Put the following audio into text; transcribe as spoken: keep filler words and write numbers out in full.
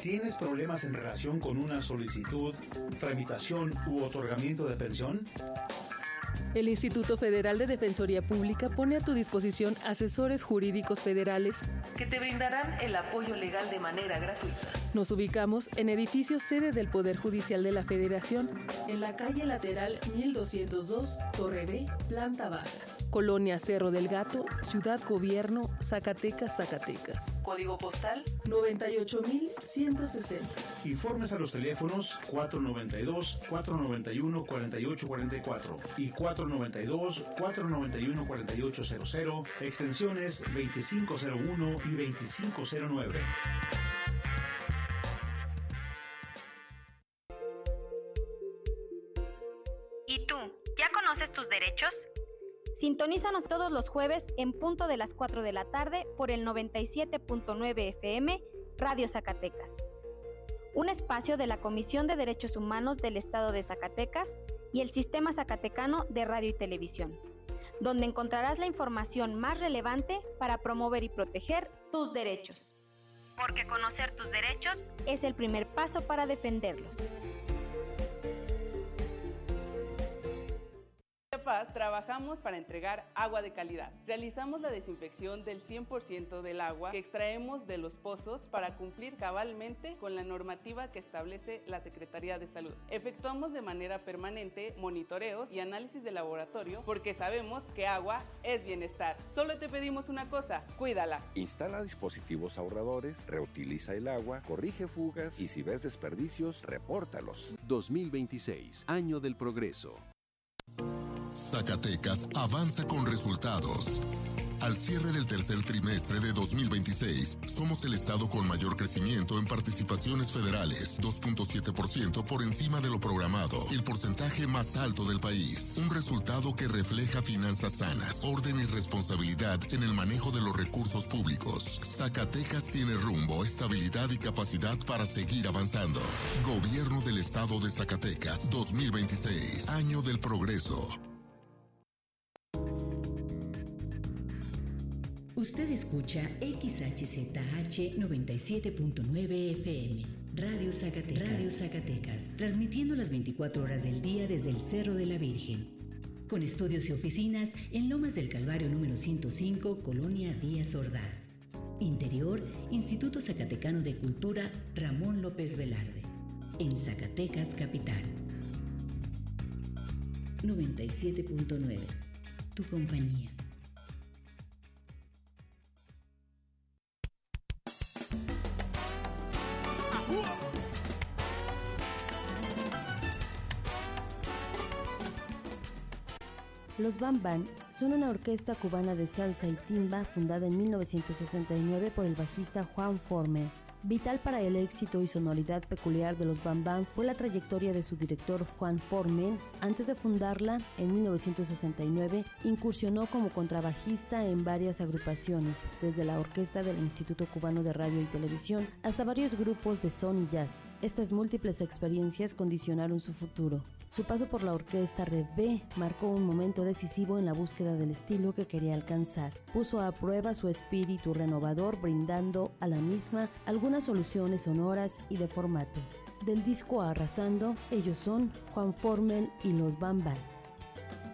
¿Tienes problemas en relación con una solicitud, tramitación u otorgamiento de pensión? El Instituto Federal de Defensoría Pública pone a tu disposición asesores jurídicos federales que te brindarán el apoyo legal de manera gratuita. Nos ubicamos en edificio sede del Poder Judicial de la Federación, en la calle lateral mil doscientos dos, Torre B, planta baja. Colonia Cerro del Gato, Ciudad Gobierno, Zacatecas, Zacatecas. Código postal noventa y ocho mil ciento sesenta. Informes a los teléfonos cuatro noventa y dos, cuatro noventa y uno, cuarenta y ocho cuarenta y cuatro y cuatro noventa y dos, cuatro noventa y uno, cuarenta y ocho cero cero, extensiones veinticinco cero uno y veinticinco cero nueve. ¿Y tú, ya conoces tus derechos? Sintonízanos todos los jueves en punto de las cuatro de la tarde por el noventa y siete punto nueve F M, Radio Zacatecas. Un espacio de la Comisión de Derechos Humanos del Estado de Zacatecas y el Sistema Zacatecano de Radio y Televisión, donde encontrarás la información más relevante para promover y proteger tus derechos. Porque conocer tus derechos es el primer paso para defenderlos. Paz, trabajamos para entregar agua de calidad. Realizamos la desinfección del cien por ciento del agua que extraemos de los pozos para cumplir cabalmente con la normativa que establece la Secretaría de Salud. Efectuamos de manera permanente monitoreos y análisis de laboratorio porque sabemos que agua es bienestar. Solo te pedimos una cosa, cuídala. Instala dispositivos ahorradores, reutiliza el agua, corrige fugas y si ves desperdicios, repórtalos. dos mil veintiséis, Año del Progreso. Zacatecas avanza con resultados. Al cierre del tercer trimestre de dos mil veintiséis, somos el estado con mayor crecimiento en participaciones federales, dos punto siete por ciento por encima de lo programado, el porcentaje más alto del país. Un resultado que refleja finanzas sanas, orden y responsabilidad en el manejo de los recursos públicos. Zacatecas tiene rumbo, estabilidad y capacidad para seguir avanzando. Gobierno del Estado de Zacatecas dos mil veintiséis, Año del Progreso. Usted escucha X H Z H noventa y siete punto nueve F M, Radio Zacatecas. Radio Zacatecas, transmitiendo las veinticuatro horas del día desde el Cerro de la Virgen. Con estudios y oficinas en Lomas del Calvario número ciento cinco, Colonia Díaz Ordaz. Interior, Instituto Zacatecano de Cultura Ramón López Velarde. En Zacatecas, capital. noventa y siete punto nueve, tu compañía. Los Bam Bam son una orquesta cubana de salsa y timba fundada en mil novecientos sesenta y nueve por el bajista Juan Formen. Vital para el éxito y sonoridad peculiar de los Bam Bam fue la trayectoria de su director Juan Formen. Antes de fundarla, en mil novecientos sesenta y nueve, incursionó como contrabajista en varias agrupaciones, desde la orquesta del Instituto Cubano de Radio y Televisión hasta varios grupos de son y jazz. Estas múltiples experiencias condicionaron su futuro. Su paso por la orquesta Rebé marcó un momento decisivo en la búsqueda del estilo que quería alcanzar. Puso a prueba su espíritu renovador, brindando a la misma algunas soluciones sonoras y de formato. Del disco Arrasando, ellos son Juan Formen y los Bam Bam.